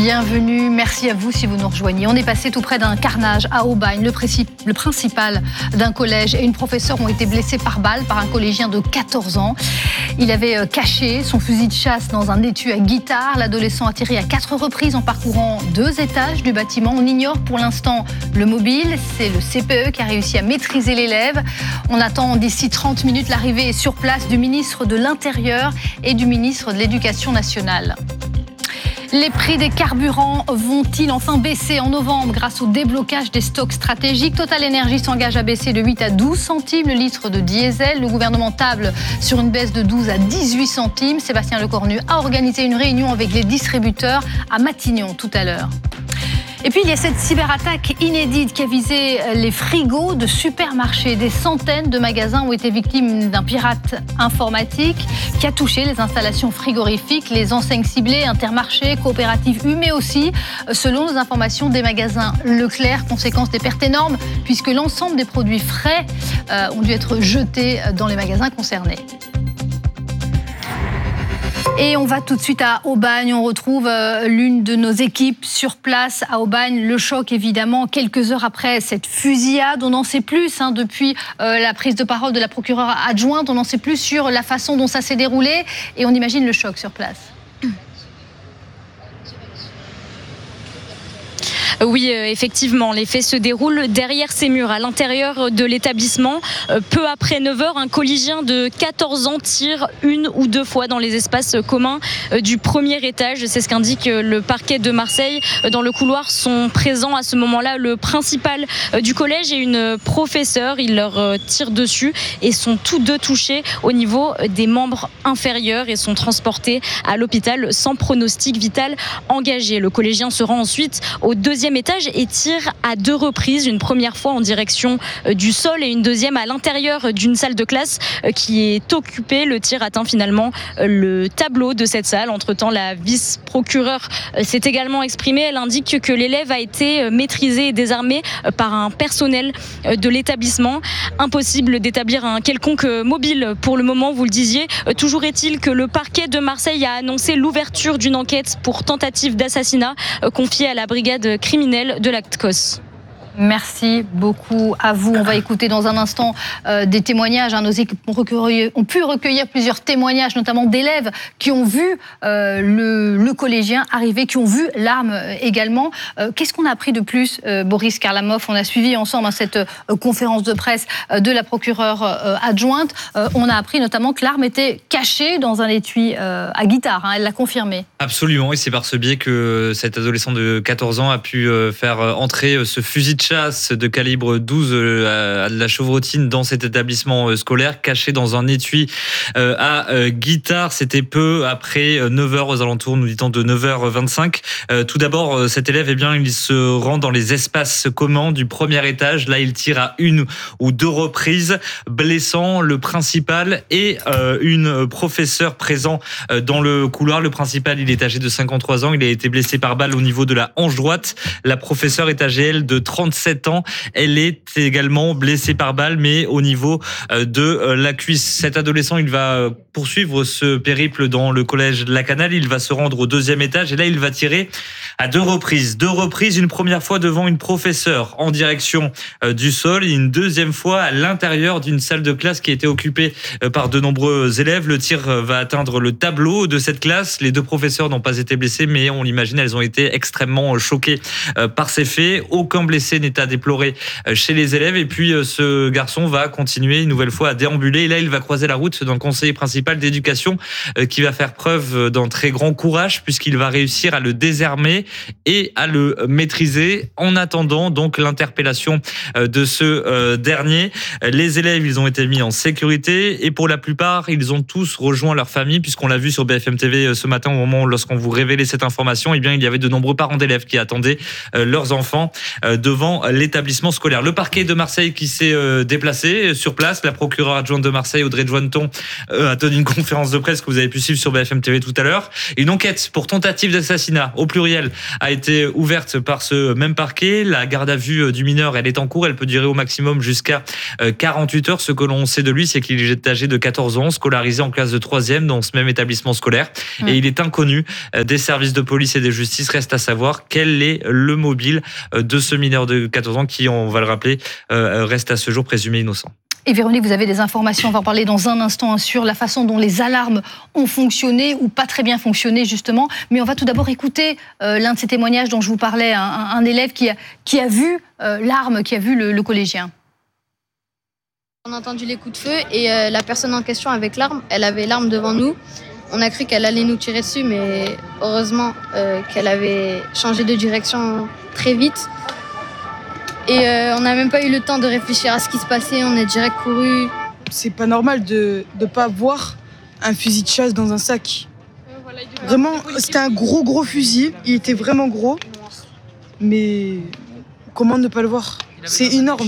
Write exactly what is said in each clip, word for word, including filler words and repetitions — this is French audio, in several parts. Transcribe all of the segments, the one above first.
Bienvenue, merci à vous si vous nous rejoignez. On est passé tout près d'un carnage à Aubagne. Le, princi- le principal d'un collège et une professeure ont été blessés par balle par un collégien de quatorze ans. Il avait caché son fusil de chasse dans un étui à guitare. L'adolescent a tiré à quatre reprises en parcourant deux étages du bâtiment. On ignore pour l'instant le mobile. C'est le C P E qui a réussi à maîtriser l'élève. On attend d'ici trente minutes l'arrivée sur place du ministre de l'Intérieur et du ministre de l'Éducation nationale. Les prix des carburants vont-ils enfin baisser en novembre grâce au déblocage des stocks stratégiques? Total Energy s'engage à baisser de huit à douze centimes le litre de diesel. Le gouvernement table sur une baisse de douze à dix-huit centimes. Sébastien Lecornu a organisé une réunion avec les distributeurs à Matignon tout à l'heure. Et puis, il y a cette cyberattaque inédite qui a visé les frigos de supermarchés. Des centaines de magasins ont été victimes d'un pirate informatique qui a touché les installations frigorifiques, les enseignes ciblées, Intermarché, coopératives U, mais aussi, selon nos informations, des magasins Leclerc. Conséquence des pertes énormes, puisque l'ensemble des produits frais euh, ont dû être jetés dans les magasins concernés. Et on va tout de suite à Aubagne. On retrouve euh, l'une de nos équipes sur place à Aubagne. Le choc, évidemment, quelques heures après cette fusillade. On en sait plus hein, depuis euh, la prise de parole de la procureure adjointe. On en sait plus sur la façon dont ça s'est déroulé. Et on imagine le choc sur place. Oui, effectivement, les faits se déroulent derrière ces murs, à l'intérieur de l'établissement. Peu après neuf heures, un collégien de quatorze ans tire une ou deux fois dans les espaces communs du premier étage. C'est ce qu'indique le parquet de Marseille. Dans le couloir sont présents à ce moment-là le principal du collège et une professeure. Il leur tire dessus et sont tous deux touchés au niveau des membres inférieurs et sont transportés à l'hôpital sans pronostic vital engagé. Le collégien se rend ensuite au deuxième étage et tire à deux reprises, une première fois en direction du sol et une deuxième à l'intérieur d'une salle de classe qui est occupée. Le tir atteint finalement le tableau de cette salle. Entre-temps, la vice-procureure s'est également exprimée. Elle indique que l'élève a été maîtrisé et désarmé par un personnel de l'établissement. Impossible d'établir un quelconque mobile pour le moment, vous le disiez. Toujours est-il que le parquet de Marseille a annoncé l'ouverture d'une enquête pour tentative d'assassinat confiée à la brigade criminelle de l'A C T C O S. Merci beaucoup à vous. On va écouter dans un instant euh, des témoignages. Hein. Nos équipes ont, recueilli, ont pu recueillir plusieurs témoignages, notamment d'élèves qui ont vu euh, le, le collégien arriver, qui ont vu l'arme euh, également. Euh, qu'est-ce qu'on a appris de plus, euh, Boris Karlamov? On a suivi ensemble hein, cette euh, conférence de presse euh, de la procureure euh, adjointe. Euh, on a appris notamment que l'arme était cachée dans un étui euh, à guitare. Hein. Elle l'a confirmé. Absolument, et c'est par ce biais que cet adolescent de quatorze ans a pu euh, faire entrer ce fusil de chasse de calibre douze à de la chevrotine dans cet établissement scolaire, caché dans un étui à guitare. C'était peu après neuf heures, aux alentours, nous dit-on, de neuf heures vingt-cinq. Tout d'abord, cet élève, eh bien, il se rend dans les espaces communs du premier étage. Là, il tire à une ou deux reprises, blessant le principal et une professeure présent dans le couloir. Le principal, il est âgé de cinquante-trois ans. Il a été blessé par balle au niveau de la hanche droite. La professeure est âgée, elle, de trente-sept ans. Elle est également blessée par balle, mais au niveau de la cuisse. Cet adolescent, il va poursuivre ce périple dans le collège de la Canale. Il va se rendre au deuxième étage et là, il va tirer à deux reprises. Deux reprises, une première fois devant une professeure en direction du sol et une deuxième fois à l'intérieur d'une salle de classe qui était occupée par de nombreux élèves. Le tir va atteindre le tableau de cette classe. Les deux professeurs n'ont pas été blessés, mais on l'imagine, elles ont été extrêmement choquées par ces faits. Aucun blessé n'est à déplorer chez les élèves. Et puis, ce garçon va continuer une nouvelle fois à déambuler. Et là, il va croiser la route d'un conseiller principal d'éducation qui va faire preuve d'un très grand courage puisqu'il va réussir à le désarmer et à le maîtriser en attendant donc l'interpellation de ce dernier. Les élèves, ils ont été mis en sécurité et pour la plupart, ils ont tous rejoint leur famille puisqu'on l'a vu sur B F M T V ce matin au moment où, lorsqu'on vous révélait cette information, eh bien, il y avait de nombreux parents d'élèves qui attendaient leurs enfants devant l'établissement scolaire. Le parquet de Marseille qui s'est déplacé sur place, la procureure adjointe de Marseille, Audrey Jointon, a tenu d'une conférence de presse que vous avez pu suivre sur B F M T V tout à l'heure. Une enquête pour tentative d'assassinat, au pluriel, a été ouverte par ce même parquet. La garde à vue du mineur, elle est en cours. Elle peut durer au maximum jusqu'à quarante-huit heures. Ce que l'on sait de lui, c'est qu'il est âgé de quatorze ans, scolarisé en classe de troisième dans ce même établissement scolaire. Mmh. Et il est inconnu des services de police et de justice. Reste à savoir quel est le mobile de ce mineur de quatorze ans qui, on va le rappeler, reste à ce jour présumé innocent. Et Véronique, vous avez des informations, on va en parler dans un instant, sur la façon dont les alarmes ont fonctionné ou pas très bien fonctionné justement. Mais on va tout d'abord écouter euh, l'un de ces témoignages dont je vous parlais, un, un élève qui a, qui a vu euh, l'arme, qui a vu le, le collégien. On a entendu les coups de feu et euh, la personne en question avec l'arme, elle avait l'arme devant nous. On a cru qu'elle allait nous tirer dessus, mais heureusement euh, qu'elle avait changé de direction très vite. Et euh, on n'a même pas eu le temps de réfléchir à ce qui se passait, on est direct couru. C'est pas normal de ne pas voir un fusil de chasse dans un sac. Vraiment, c'était un gros gros fusil, il était vraiment gros. Mais comment ne pas le voir? C'est énorme.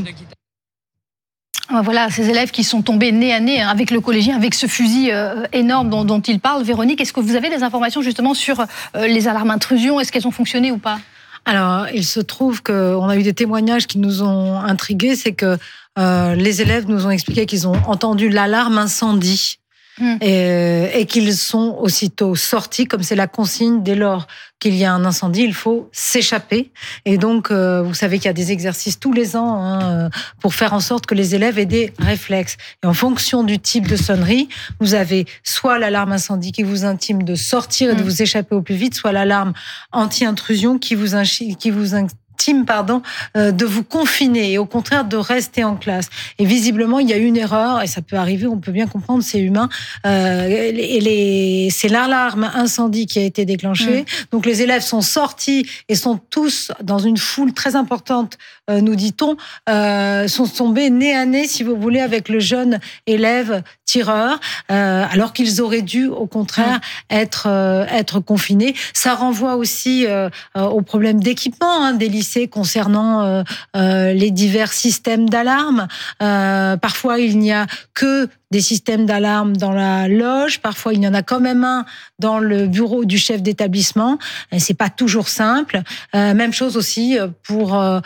Voilà, ces élèves qui sont tombés nez à nez avec le collégien, avec ce fusil euh, énorme dont, dont il parle. Véronique, est-ce que vous avez des informations justement sur euh, les alarmes intrusion? Est-ce qu'elles ont fonctionné ou pas? Alors, il se trouve qu'on a eu des témoignages qui nous ont intrigués, c'est que euh, les élèves nous ont expliqué qu'ils ont entendu l'alarme incendie mmh. et, et qu'ils sont aussitôt sortis, comme c'est la consigne, dès lors qu'il y a un incendie, il faut s'échapper. Et donc, euh, vous savez qu'il y a des exercices tous les ans hein, pour faire en sorte que les élèves aient des réflexes. Et en fonction du type de sonnerie, vous avez soit l'alarme incendie qui vous intime de sortir et de vous échapper au plus vite, soit l'alarme anti-intrusion qui vous, qui vous intime pardon, euh, de vous confiner et au contraire de rester en classe. Et visiblement, il y a eu une erreur, et ça peut arriver, on peut bien comprendre, c'est humain. Euh, et les, c'est l'alarme incendie qui a été déclenchée. Mmh. Donc les élèves sont sortis et sont tous dans une foule très importante, euh, nous dit-on, euh, sont tombés nez à nez, si vous voulez, avec le jeune élève tireur, euh, alors qu'ils auraient dû, au contraire, mmh. être, euh, être confinés. Ça renvoie aussi euh, au problème d'équipement hein, des lycées concernant euh, euh, les divers systèmes d'alarme. Euh, parfois, il n'y a que des systèmes d'alarme dans la loge. Parfois, il y en a quand même un dans le bureau du chef d'établissement. Et c'est pas toujours simple. Euh, même chose aussi pour euh,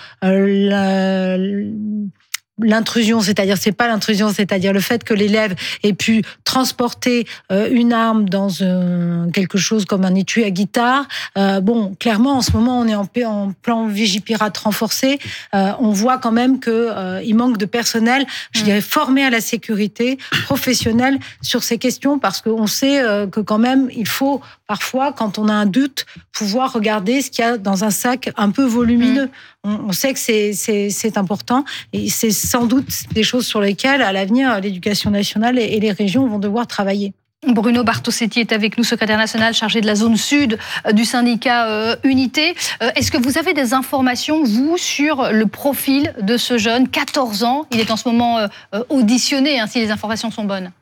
la, l'intrusion, c'est-à-dire c'est pas l'intrusion, c'est-à-dire le fait que l'élève ait pu transporter euh, une arme dans un, quelque chose comme un étui à guitare. Euh, bon, clairement, en ce moment, on est en, en plan Vigipirate renforcé. Euh, on voit quand même que euh, il manque de personnel, je dirais, formé à la sécurité, professionnel sur ces questions, parce qu'on sait euh, que quand même, il faut parfois, quand on a un doute, pouvoir regarder ce qu'il y a dans un sac un peu volumineux. On, on sait que c'est, c'est, c'est important et c'est sans doute des choses sur lesquelles, à l'avenir, l'éducation nationale et les régions vont devoir travailler. Bruno Bartosetti est avec nous, secrétaire national chargé de la zone sud du syndicat euh, Unité. Euh, est-ce que vous avez des informations, vous, sur le profil de ce jeune, quatorze ans? Il est en ce moment euh, auditionné, hein, si les informations sont bonnes.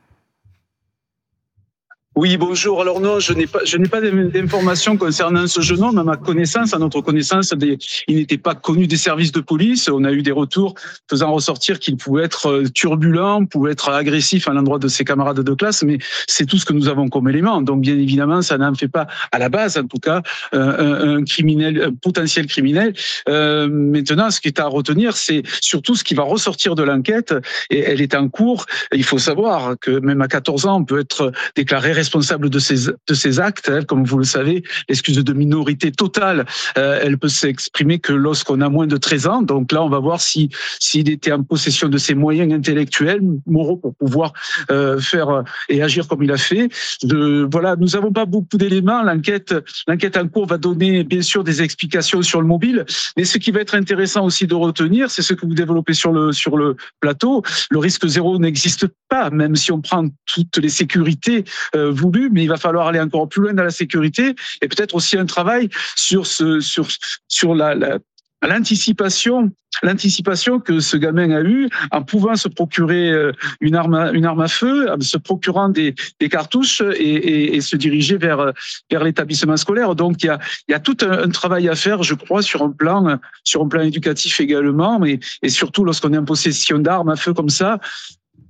Oui, bonjour. Alors non, je n'ai pas, je n'ai pas d'informations concernant ce jeune homme. À ma connaissance, à notre connaissance, des, il n'était pas connu des services de police. On a eu des retours faisant ressortir qu'il pouvait être turbulent, pouvait être agressif à l'endroit de ses camarades de classe, mais c'est tout ce que nous avons comme élément. Donc bien évidemment, ça n'en fait pas, à la base en tout cas, un, un criminel, un potentiel criminel. Euh, maintenant, ce qui est à retenir, c'est surtout ce qui va ressortir de l'enquête, et elle est en cours. Il faut savoir que même à quatorze ans, on peut être déclaré responsable responsable de ces, de ces actes. Hein, comme vous le savez, l'excuse de minorité totale, euh, elle peut s'exprimer que lorsqu'on a moins de treize ans. Donc là, on va voir si s'il était en possession de ses moyens intellectuels, moraux, pour pouvoir euh, faire et agir comme il a fait. De, voilà, nous n'avons pas beaucoup d'éléments. L'enquête, l'enquête en cours va donner bien sûr des explications sur le mobile, mais ce qui va être intéressant aussi de retenir, c'est ce que vous développez sur le sur le plateau. Le risque zéro n'existe pas, même si on prend toutes les sécurités euh, voulu, mais il va falloir aller encore plus loin dans la sécurité et peut-être aussi un travail sur ce, sur, sur la, la, l'anticipation, l'anticipation que ce gamin a eue en pouvant se procurer une arme, une arme à feu, en se procurant des, des cartouches et, et, et se diriger vers, vers l'établissement scolaire. Donc il y a, il y a tout un, un travail à faire, je crois, sur un plan, sur un plan éducatif également, mais et surtout lorsqu'on est en possession d'armes à feu comme ça.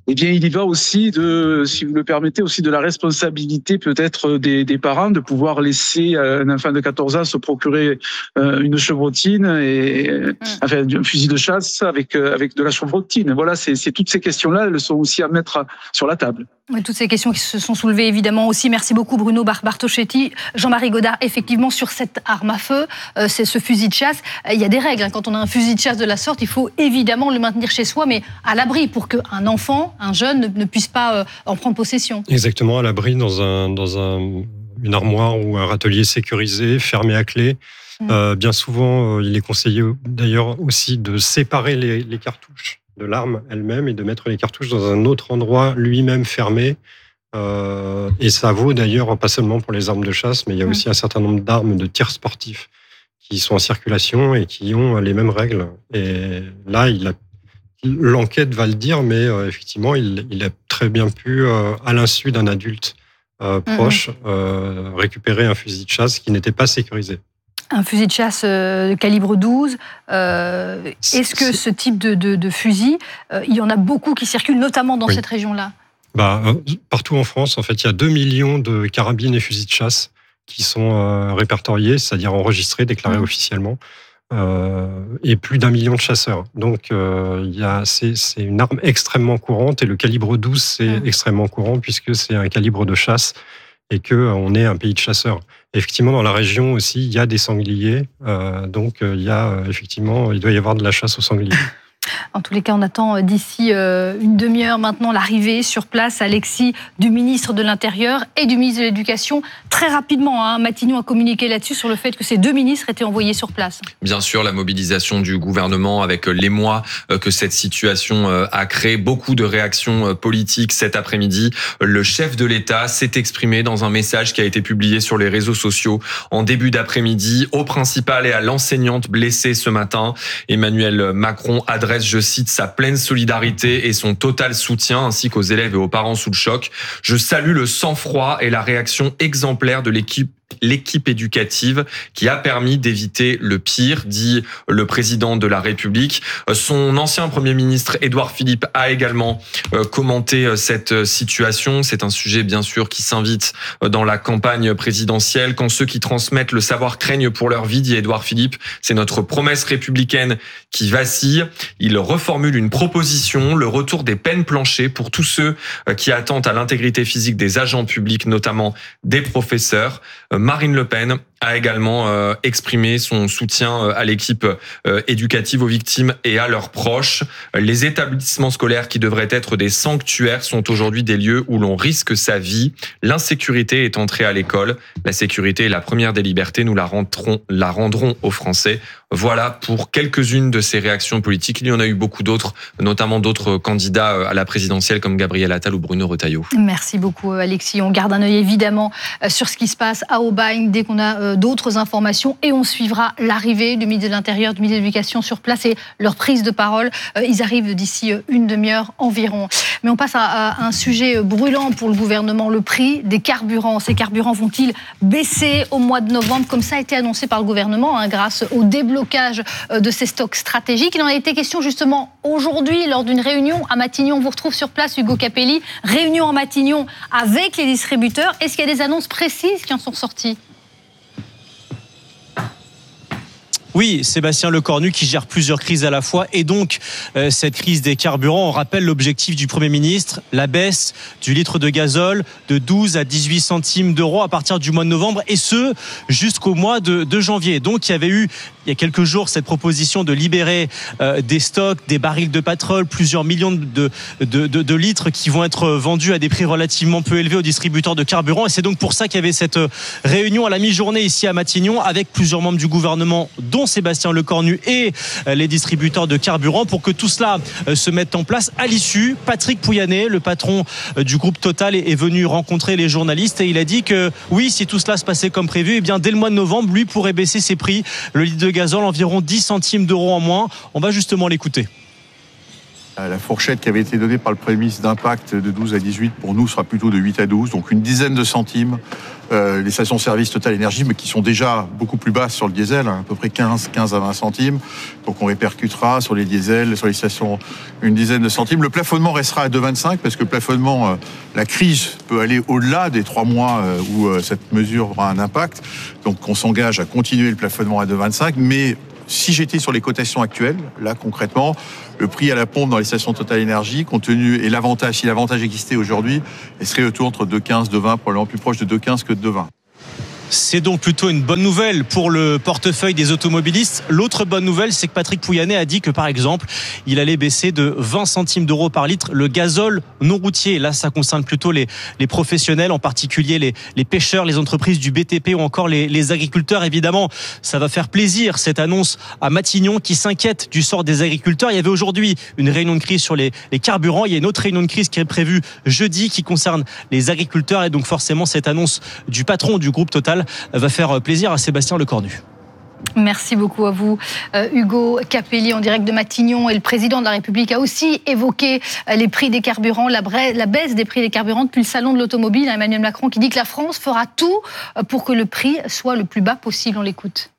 eh bien, il y va aussi de, si vous le permettez, aussi de la responsabilité peut-être des, des parents de pouvoir laisser un enfant de quatorze ans se procurer une chevrotine et, mmh. enfin, un fusil de chasse avec, avec de la chevrotine. Voilà, c'est, c'est toutes ces questions-là, elles sont aussi à mettre sur la table. Oui, toutes ces questions qui se sont soulevées évidemment aussi. Merci beaucoup Bruno Bartoschetti. Jean-Marie Godard, effectivement sur cette arme à feu, euh, c'est ce fusil de chasse, euh, il y a des règles. Hein. Quand on a un fusil de chasse de la sorte, il faut évidemment le maintenir chez soi, mais à l'abri pour qu'un enfant, un jeune ne, ne puisse pas euh, en prendre possession. Exactement, à l'abri dans, un, dans un, une armoire ou un râtelier sécurisé, fermé à clé. Mmh. Euh, bien souvent, euh, il est conseillé d'ailleurs aussi de séparer les, les cartouches de l'arme elle-même et de mettre les cartouches dans un autre endroit lui-même fermé. Euh, et ça vaut d'ailleurs pas seulement pour les armes de chasse, mais il y a aussi mmh. un certain nombre d'armes de tir sportif qui sont en circulation et qui ont les mêmes règles. Et là, il a, l'enquête va le dire, mais euh, effectivement, il, il a très bien pu, euh, à l'insu d'un adulte euh, proche, mmh. euh, récupérer un fusil de chasse qui n'était pas sécurisé. Un fusil de chasse de calibre douze. Euh, est-ce que ce type de, de, de fusil, euh, il y en a beaucoup qui circulent, notamment dans oui. cette région-là ? Bah, partout en France, en fait, il y a deux millions de carabines et fusils de chasse qui sont euh, répertoriés, c'est-à-dire enregistrés, déclarés mmh. officiellement, euh, et plus d'un million de chasseurs. Donc, euh, il y a, c'est, c'est une arme extrêmement courante, et le calibre douze, c'est mmh. extrêmement courant, puisque c'est un calibre de chasse, et qu'on est un pays de chasseurs. Effectivement, dans la région aussi, il y a des sangliers. Euh, donc, il y a effectivement, il doit y avoir de la chasse aux sangliers. En tous les cas, on attend d'ici une demi-heure maintenant l'arrivée sur place, Alexis, du ministre de l'Intérieur et du ministre de l'Éducation. Très rapidement, hein, Matignon a communiqué là-dessus sur le fait que ces deux ministres étaient envoyés sur place. Bien sûr, la mobilisation du gouvernement avec l'émoi que cette situation a créé. Beaucoup de réactions politiques cet après-midi. Le chef de l'État s'est exprimé dans un message qui a été publié sur les réseaux sociaux en début d'après-midi au principal et à l'enseignante blessée ce matin. Emmanuel Macron adresse, je cite, sa pleine solidarité et son total soutien, ainsi qu'aux élèves et aux parents sous le choc. Je salue le sang-froid et la réaction exemplaire de l'équipe l'équipe éducative qui a permis d'éviter le pire, dit le président de la République. Son ancien Premier ministre, Édouard Philippe, a également commenté cette situation. C'est un sujet, bien sûr, qui s'invite dans la campagne présidentielle. Quand ceux qui transmettent le savoir craignent pour leur vie, dit Édouard Philippe, c'est notre promesse républicaine qui vacille. Il reformule une proposition, le retour des peines planchées pour tous ceux qui attentent à l'intégrité physique des agents publics, notamment des professeurs. Marine Le Pen a également euh, exprimé son soutien à l'équipe euh, éducative, aux victimes et à leurs proches. Les établissements scolaires qui devraient être des sanctuaires sont aujourd'hui des lieux où l'on risque sa vie. L'insécurité est entrée à l'école. La sécurité est la première des libertés. Nous la rendrons, la rendrons aux Français. Voilà pour quelques-unes de ces réactions politiques. Il y en a eu beaucoup d'autres, notamment d'autres candidats à la présidentielle comme Gabriel Attal ou Bruno Retailleau. Merci beaucoup Alexis. On garde un œil évidemment sur ce qui se passe à Aubagne dès qu'on a d'autres informations et on suivra l'arrivée du ministre de l'Intérieur, du ministre de l'Éducation sur place et leur prise de parole. Ils arrivent d'ici une demi-heure environ. Mais on passe à un sujet brûlant pour le gouvernement, le prix des carburants. Ces carburants vont-ils baisser au mois de novembre, comme ça a été annoncé par le gouvernement, hein, grâce au déblocage de ces stocks stratégiques. Il en a été question justement aujourd'hui lors d'une réunion à Matignon. On vous retrouve sur place, Hugo Capelli. Réunion à Matignon avec les distributeurs. Est-ce qu'il y a des annonces précises qui en sont sorties ? Oui, Sébastien Lecornu qui gère plusieurs crises à la fois et donc euh, cette crise des carburants, on rappelle l'objectif du Premier ministre, la baisse du litre de gazole de douze à dix-huit centimes d'euros à partir du mois de novembre et ce jusqu'au mois de, de janvier. Donc il y avait eu il y a quelques jours cette proposition de libérer euh, des stocks, des barils de pétrole, plusieurs millions de, de, de, de litres qui vont être vendus à des prix relativement peu élevés aux distributeurs de carburant et c'est donc pour ça qu'il y avait cette réunion à la mi-journée ici à Matignon avec plusieurs membres du gouvernement dont Sébastien Lecornu et les distributeurs de carburant pour que tout cela se mette en place. À l'issue, Patrick Pouyanné, le patron du groupe Total, est venu rencontrer les journalistes et il a dit que oui, si tout cela se passait comme prévu, eh bien dès le mois de novembre, lui pourrait baisser ses prix. Le litre de gazole environ dix centimes d'euros en moins. On va justement l'écouter. La fourchette qui avait été donnée par le Premier ministre d'impact de douze à dix-huit, pour nous, sera plutôt de huit à douze, donc une dizaine de centimes. Euh, les stations-service Total Énergie, mais qui sont déjà beaucoup plus basses sur le diesel, hein, à peu près quinze, quinze à vingt centimes. Donc on répercutera sur les diesels, sur les stations, une dizaine de centimes. Le plafonnement restera à deux virgule vingt-cinq, parce que le plafonnement, euh, la crise peut aller au-delà des trois mois euh, où euh, cette mesure aura un impact. Donc on s'engage à continuer le plafonnement à deux virgule vingt-cinq, mais si j'étais sur les cotations actuelles, là concrètement, le prix à la pompe dans les stations Total Énergie, compte tenu, et l'avantage, si l'avantage existait aujourd'hui, il serait autour entre deux virgule quinze, deux virgule vingt, probablement plus proche de deux virgule quinze que de deux virgule vingt. C'est donc plutôt une bonne nouvelle pour le portefeuille des automobilistes. L'autre bonne nouvelle, c'est que Patrick Pouyanné a dit que, par exemple, il allait baisser de vingt centimes d'euros par litre le gazole non routier. Là, ça concerne plutôt les, les professionnels, en particulier les, les pêcheurs, les entreprises du B T P ou encore les, les agriculteurs. Évidemment, ça va faire plaisir, cette annonce à Matignon qui s'inquiète du sort des agriculteurs. Il y avait aujourd'hui une réunion de crise sur les, les carburants. Il y a une autre réunion de crise qui est prévue jeudi qui concerne les agriculteurs. Et donc, forcément, cette annonce du patron du groupe Total va faire plaisir à Sébastien Lecornu. Merci beaucoup à vous, euh, Hugo Capelli, en direct de Matignon. Et le président de la République a aussi évoqué euh, les prix des carburants, la, bra- la baisse des prix des carburants depuis le salon de l'automobile. Emmanuel Macron qui dit que la France fera tout euh, pour que le prix soit le plus bas possible. On l'écoute.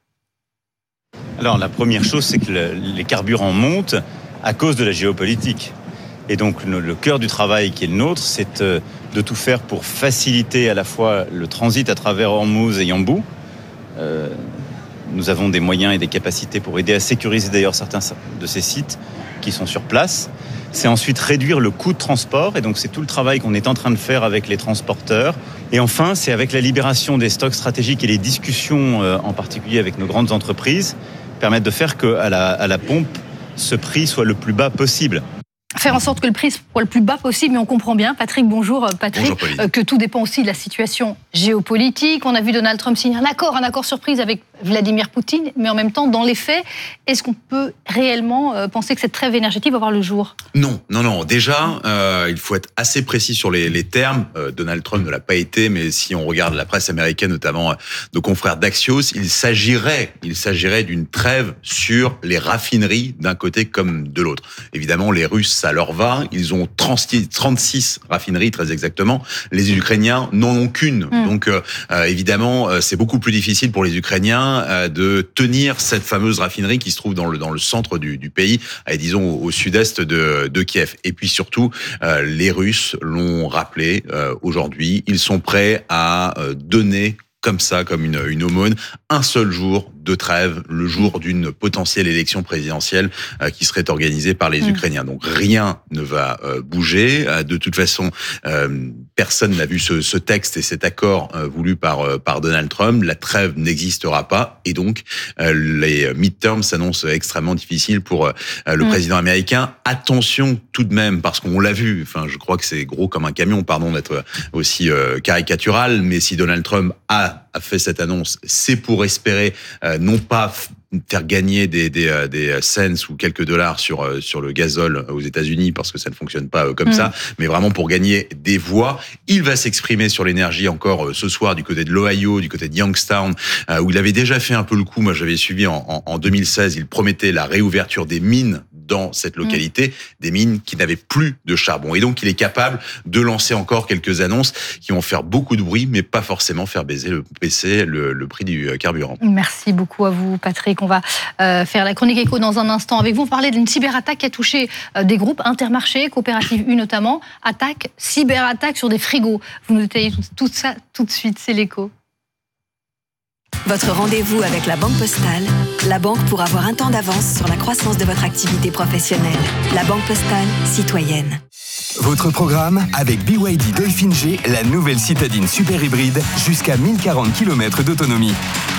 Alors, la première chose, c'est que le, les carburants montent à cause de la géopolitique. Et donc, le, le cœur du travail qui est le nôtre, c'est euh, de tout faire pour faciliter à la fois le transit à travers Hormuz et Yanbu. Euh, nous avons des moyens et des capacités pour aider à sécuriser d'ailleurs certains de ces sites qui sont sur place. C'est ensuite réduire le coût de transport, et donc c'est tout le travail qu'on est en train de faire avec les transporteurs. Et enfin, c'est avec la libération des stocks stratégiques et les discussions, euh, en particulier avec nos grandes entreprises, permettre de faire qu'à la, à la pompe, ce prix soit le plus bas possible. Faire en sorte que le prix soit le plus bas possible, mais on comprend bien, Patrick, bonjour Patrick, bonjour, que tout dépend aussi de la situation géopolitique. On a vu Donald Trump signer un accord, un accord surprise avec Vladimir Poutine, mais en même temps, dans les faits, est-ce qu'on peut réellement penser que cette trêve énergétique va voir le jour ? Non, non, non. Déjà, euh, il faut être assez précis sur les, les termes. Euh, Donald Trump ne l'a pas été, mais si on regarde la presse américaine, notamment euh, nos confrères d'Axios, il s'agirait, il s'agirait d'une trêve sur les raffineries d'un côté comme de l'autre. Évidemment, les Russes, ça leur va. Ils ont trente-six raffineries, très exactement. Les Ukrainiens n'en ont qu'une. Mmh. Donc, euh, évidemment, c'est beaucoup plus difficile pour les Ukrainiens de tenir cette fameuse raffinerie qui se trouve dans le dans le centre du, du pays, et disons au, au sud-est de, de Kiev. Et puis surtout, euh, les Russes l'ont rappelé euh, aujourd'hui, ils sont prêts à euh, donner comme ça, comme une, une aumône, un seul jour de trêve, le jour d'une potentielle élection présidentielle euh, qui serait organisée par les mmh. Ukrainiens. Donc rien ne va euh, bouger. Euh, de toute façon, euh, personne n'a vu ce, ce texte et cet accord euh, voulu par euh, par Donald Trump. La trêve n'existera pas, et donc euh, les midterms s'annoncent extrêmement difficiles pour euh, le mmh. président américain. Attention tout de même, parce qu'on l'a vu. Enfin, je crois que c'est gros comme un camion, pardon d'être aussi euh, caricatural, mais si Donald Trump a, a fait cette annonce, c'est pour espérer euh, non pas faire gagner des des des cents ou quelques dollars sur sur le gazole aux États-Unis, parce que ça ne fonctionne pas comme mmh. ça, mais vraiment pour gagner des voix. Il va s'exprimer sur l'énergie encore ce soir du côté de l'Ohio, du côté de Youngstown, où il avait déjà fait un peu le coup. Moi, j'avais suivi en, en, en deux mille seize. Il promettait la réouverture des mines dans cette localité, mmh. des mines qui n'avaient plus de charbon. Et donc, il est capable de lancer encore quelques annonces qui vont faire beaucoup de bruit, mais pas forcément faire baisser le, baisser le, le prix du carburant. Merci beaucoup à vous, Patrick. On va euh, faire la chronique éco dans un instant avec vous. On parlait d'une cyberattaque qui a touché euh, des groupes Intermarché, Coopérative U notamment. Attaque, cyberattaque sur des frigos. Vous nous détaillez tout, tout ça tout de suite, c'est l'écho. Votre rendez-vous avec la Banque Postale, la banque pour avoir un temps d'avance sur la croissance de votre activité professionnelle. La Banque Postale, citoyenne. Votre programme avec B Y D Dolphin G, la nouvelle citadine super hybride, jusqu'à mille quarante kilomètres d'autonomie.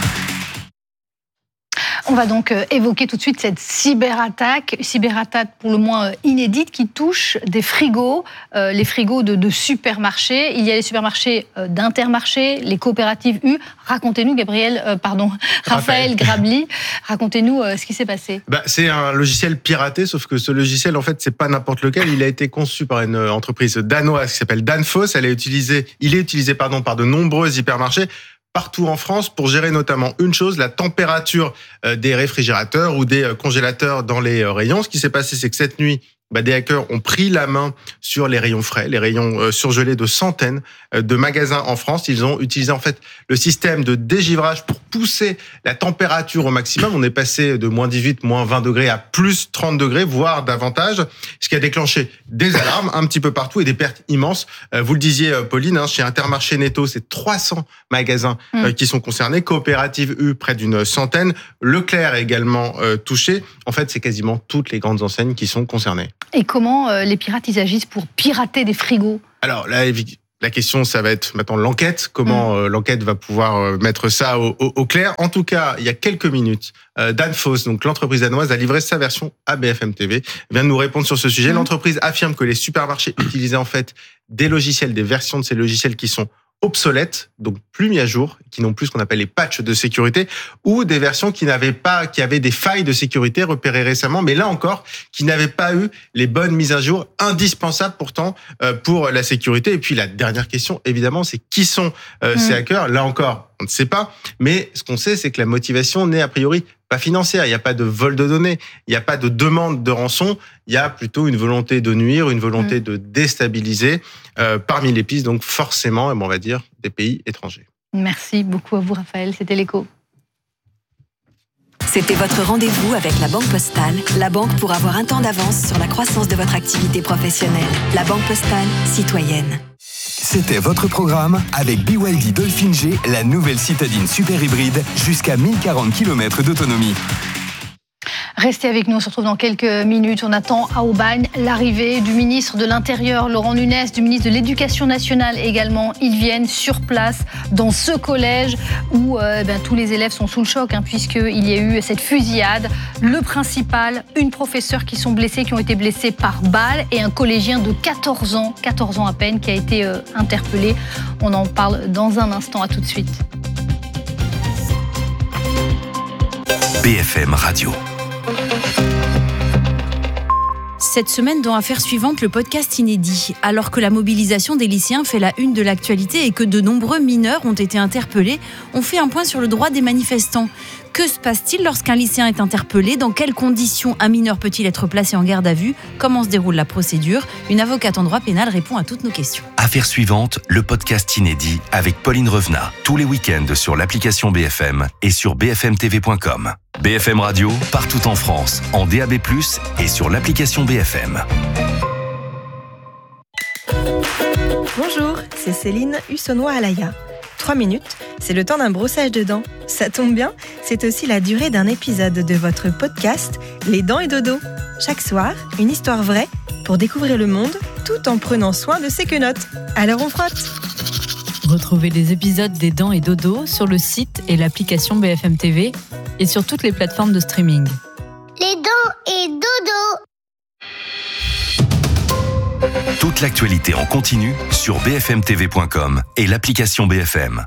On va donc évoquer tout de suite cette cyberattaque, cyberattaque pour le moins inédite qui touche des frigos, euh, les frigos de, de supermarchés. Il y a les supermarchés euh, d'Intermarché, les coopératives U. Racontez-nous, Gabriel, euh, pardon, Raphaël Grabli, racontez-nous euh, ce qui s'est passé. Bah, c'est un logiciel piraté, sauf que ce logiciel, en fait, c'est pas n'importe lequel. Il a été conçu par une entreprise danoise qui s'appelle Danfoss. Elle est utilisée, il est utilisé, pardon, par de nombreux hypermarchés partout en France pour gérer notamment une chose, la température des réfrigérateurs ou des congélateurs dans les rayons. Ce qui s'est passé, c'est que cette nuit, bah, des hackers ont pris la main sur les rayons frais, les rayons euh, surgelés de centaines euh, de magasins en France. Ils ont utilisé en fait le système de dégivrage pour pousser la température au maximum. On est passé de moins dix-huit, moins vingt degrés à plus trente degrés, voire davantage, ce qui a déclenché des alarmes un petit peu partout et des pertes immenses. Euh, vous le disiez, Pauline, hein, chez Intermarché Netto, c'est trois cents magasins euh, mmh. qui sont concernés. Coopérative U, près d'une centaine. Leclerc est également euh, touché. En fait, c'est quasiment toutes les grandes enseignes qui sont concernées. Et comment euh, les pirates ils agissent pour pirater des frigos ? Alors là, la question, ça va être maintenant l'enquête. Comment mmh. euh, l'enquête va pouvoir euh, mettre ça au, au, au clair ? En tout cas, il y a quelques minutes, euh, Danfoss, donc l'entreprise danoise, a livré sa version à B F M T V. Vient de nous répondre sur ce sujet. Mmh. L'entreprise affirme que les supermarchés utilisaient en fait des logiciels, des versions de ces logiciels qui sont obsolètes, donc plus mis à jour, qui n'ont plus ce qu'on appelle les patchs de sécurité, ou des versions qui n'avaient pas, qui avaient des failles de sécurité repérées récemment, mais là encore, qui n'avaient pas eu les bonnes mises à jour indispensables pourtant euh, pour la sécurité. Et puis la dernière question, évidemment, c'est qui sont euh, mmh. ces hackers ? Là encore, on ne sait pas, mais ce qu'on sait, c'est que la motivation n'est a priori pas financière. Il n'y a pas de vol de données, il n'y a pas de demande de rançon, il y a plutôt une volonté de nuire, une volonté mmh. de déstabiliser euh, parmi les pistes, donc forcément, on va dire, des pays étrangers. Merci beaucoup à vous, Raphaël. C'était l'Écho. C'était votre rendez-vous avec la Banque Postale, la banque pour avoir un temps d'avance sur la croissance de votre activité professionnelle. La Banque Postale, citoyenne. C'était votre programme avec B Y D Dolphin G, la nouvelle citadine super hybride, jusqu'à mille quarante kilomètres d'autonomie. Restez avec nous, on se retrouve dans quelques minutes. On attend à Aubagne l'arrivée du ministre de l'Intérieur, Laurent Nunez, du ministre de l'Éducation nationale également. Ils viennent sur place dans ce collège où euh, ben, tous les élèves sont sous le choc, hein, puisqu'il y a eu cette fusillade. Le principal, une professeure qui sont blessés, qui ont été blessés par balle, et un collégien de quatorze ans, quatorze ans à peine, qui a été euh, interpellé. On en parle dans un instant, à tout de suite. B F M Radio. Cette semaine, dans Affaires suivantes, le podcast inédit. Alors que la mobilisation des lycéens fait la une de l'actualité et que de nombreux mineurs ont été interpellés, on fait un point sur le droit des manifestants. Que se passe-t-il lorsqu'un lycéen est interpellé ? Dans quelles conditions un mineur peut-il être placé en garde à vue ? Comment se déroule la procédure ? Une avocate en droit pénal répond à toutes nos questions. Affaires suivantes, le podcast inédit avec Pauline Revenat. Tous les week-ends sur l'application B F M et sur b f m t v point com. B F M Radio, partout en France, en D A B plus, et sur l'application B F M. Bonjour, c'est Céline Hussonnois-Alaya. Trois minutes, c'est le temps d'un brossage de dents. Ça tombe bien, c'est aussi la durée d'un épisode de votre podcast Les Dents et Dodo. Chaque soir, une histoire vraie pour découvrir le monde tout en prenant soin de ses quenottes. Alors on frotte. Retrouvez les épisodes des Dents et Dodo sur le site et l'application B F M T V et sur toutes les plateformes de streaming. Les Dents et Dodo. Toute l'actualité en continu sur b f m t v point com et l'application B F M.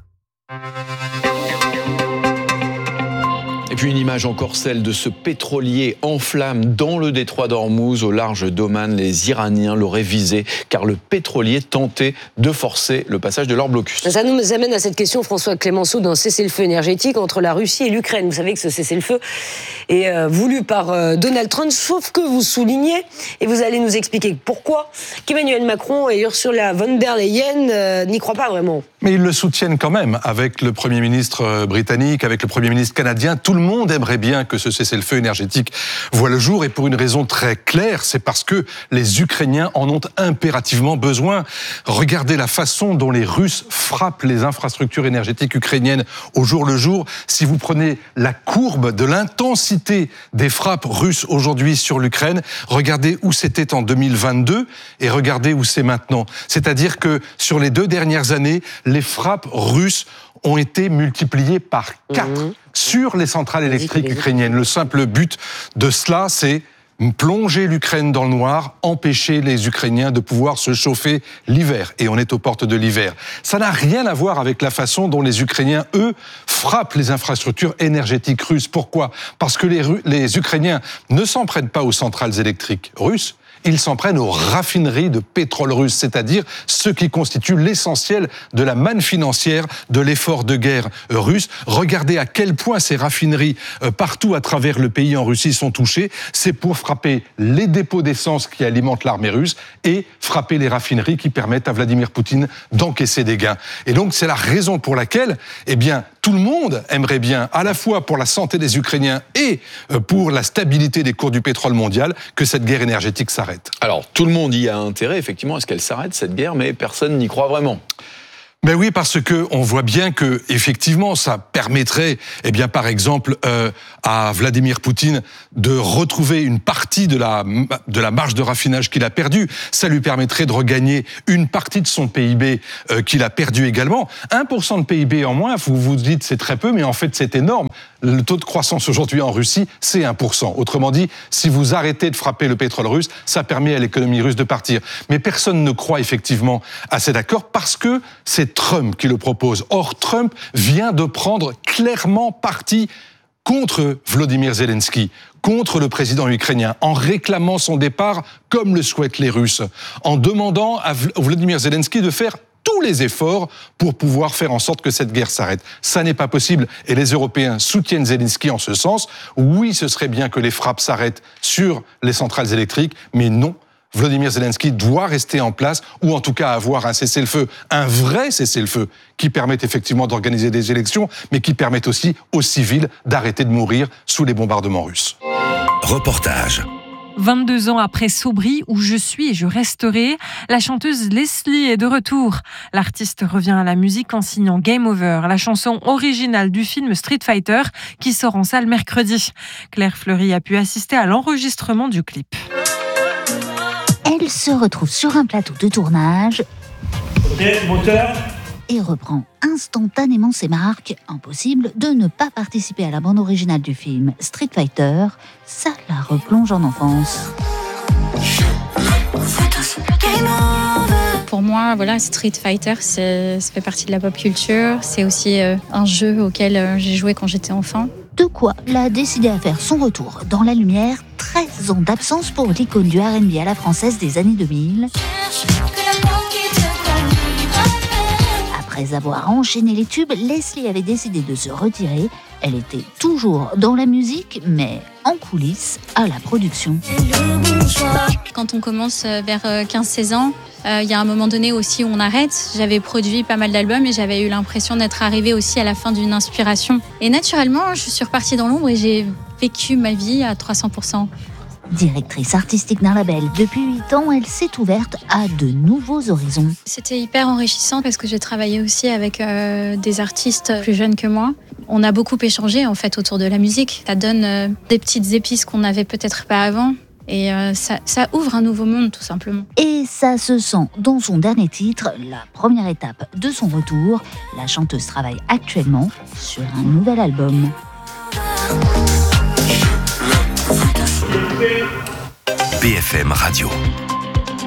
Et puis une image encore, celle de ce pétrolier en flammes dans le détroit d'Ormuz, au large d'Oman. Les Iraniens l'auraient visé car le pétrolier tentait de forcer le passage de leur blocus. Ça nous amène à cette question, François Clémenceau, d'un cessez-le-feu énergétique entre la Russie et l'Ukraine. Vous savez que ce cessez-le-feu est euh, voulu par euh, Donald Trump, sauf que vous soulignez, et vous allez nous expliquer pourquoi, qu'Emmanuel Macron et Ursula von der Leyen euh, n'y croient pas vraiment. Mais ils le soutiennent quand même, avec le Premier ministre britannique, avec le Premier ministre canadien. Tout le monde aimerait bien que ce cessez-le-feu énergétique voit le jour, et pour une raison très claire, c'est parce que les Ukrainiens en ont impérativement besoin. Regardez la façon dont les Russes frappent les infrastructures énergétiques ukrainiennes au jour le jour. Si vous prenez la courbe de l'intensité des frappes russes aujourd'hui sur l'Ukraine, regardez où c'était en deux mille vingt-deux et regardez où c'est maintenant. C'est-à-dire que sur les deux dernières années, les frappes russes ont été multipliées par quatre mmh. sur les centrales électriques ukrainiennes. Le simple but de cela, c'est plonger l'Ukraine dans le noir, empêcher les Ukrainiens de pouvoir se chauffer l'hiver. Et on est aux portes de l'hiver. Ça n'a rien à voir avec la façon dont les Ukrainiens, eux, frappent les infrastructures énergétiques russes. Pourquoi ? Parce que les, les Ukrainiens ne s'en prennent pas aux centrales électriques russes. ils s'en prennent aux raffineries de pétrole russe, c'est-à-dire ce qui constitue l'essentiel de la manne financière de l'effort de guerre russe. Regardez à quel point ces raffineries euh, partout à travers le pays en Russie sont touchées. C'est pour frapper les dépôts d'essence qui alimentent l'armée russe et frapper les raffineries qui permettent à Vladimir Poutine d'encaisser des gains. Et donc c'est la raison pour laquelle, eh bien, tout le monde aimerait bien, à la fois pour la santé des Ukrainiens et pour la stabilité des cours du pétrole mondial, que cette guerre énergétique s'arrête. Alors, tout le monde y a intérêt, effectivement, à ce qu'elle s'arrête, cette guerre, mais personne n'y croit vraiment. Ben oui, parce que on voit bien que effectivement, ça permettrait, eh bien, par exemple, euh, à Vladimir Poutine de retrouver une partie de la de la marge de raffinage qu'il a perdue. Ça lui permettrait de regagner une partie de son P I B euh, qu'il a perdu également. un pour cent de P I B en moins, vous vous dites c'est très peu, mais en fait c'est énorme. Le taux de croissance aujourd'hui en Russie, c'est un pour cent. Autrement dit, si vous arrêtez de frapper le pétrole russe, ça permet à l'économie russe de partir. Mais personne ne croit effectivement à cet accord parce que c'est Trump qui le propose. Or, Trump vient de prendre clairement parti contre Volodymyr Zelensky, contre le président ukrainien, en réclamant son départ comme le souhaitent les Russes, en demandant à Volodymyr Zelensky de faire tous les efforts pour pouvoir faire en sorte que cette guerre s'arrête. Ça n'est pas possible et les Européens soutiennent Zelensky en ce sens. Oui, ce serait bien que les frappes s'arrêtent sur les centrales électriques, mais non. Volodymyr Zelensky doit rester en place ou en tout cas avoir un cessez-le-feu, un vrai cessez-le-feu qui permette effectivement d'organiser des élections, mais qui permette aussi aux civils d'arrêter de mourir sous les bombardements russes. Reportage. vingt-deux ans après Sobri, où je suis et je resterai, la chanteuse Leslie est de retour. L'artiste revient à la musique en signant Game Over, la chanson originale du film Street Fighter qui sort en salle mercredi. Claire Fleury a pu assister à l'enregistrement du clip. Elle se retrouve sur un plateau de tournage et reprend instantanément ses marques. Impossible de ne pas participer à la bande originale du film Street Fighter. Ça la replonge en enfance. Pour moi, voilà, Street Fighter, c'est, ça fait partie de la pop culture. C'est aussi euh, un jeu auquel euh, j'ai joué quand j'étais enfant. De quoi l'a décidé à faire son retour dans la lumière. treize ans d'absence pour l'icône du R and B à la française des années deux mille. Après avoir enchaîné les tubes, Leslie avait décidé de se retirer. Elle était toujours dans la musique, mais en coulisses, à la production. Quand on commence vers quinze seize ans, il euh, y a un moment donné aussi où on arrête. J'avais produit pas mal d'albums et j'avais eu l'impression d'être arrivée aussi à la fin d'une inspiration. Et naturellement, je suis repartie dans l'ombre et j'ai vécu ma vie à trois cents pour cent. Directrice artistique d'un label, depuis huit ans, elle s'est ouverte à de nouveaux horizons. C'était hyper enrichissant parce que j'ai travaillé aussi avec euh, des artistes plus jeunes que moi. On a beaucoup échangé en fait autour de la musique. Ça donne euh, des petites épices qu'on n'avait peut-être pas avant. Et euh, ça, ça ouvre un nouveau monde, tout simplement. Et ça se sent dans son dernier titre, la première étape de son retour. La chanteuse travaille actuellement sur un nouvel album. B F M Radio.